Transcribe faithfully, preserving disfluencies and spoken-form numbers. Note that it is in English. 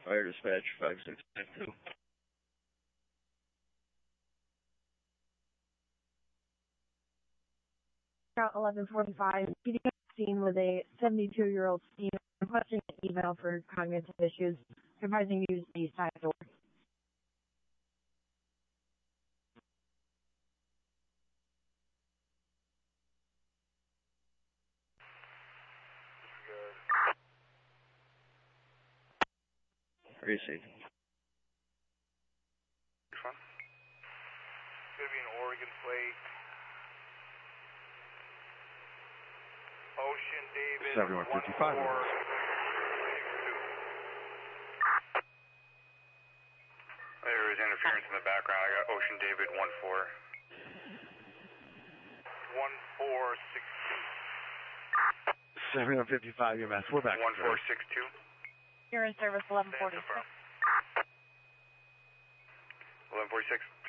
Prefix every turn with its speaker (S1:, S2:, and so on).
S1: Fire dispatch five six five two.
S2: eleven forty-five, getting on the scene with a seventy-two-year-old female requesting an email for cognitive issues, advising use the side door.
S1: Tracy.
S3: Which one? It's going to be an Oregon plate. Ocean David
S4: seventy-one fifty-five.
S3: one four six two. There is interference in the background. I got Ocean David one four. one four six two.
S4: seventy-one fifty-five U M S. We're back.
S3: one four six two.
S2: You're in service eleven forty-six.
S3: eleven forty-six.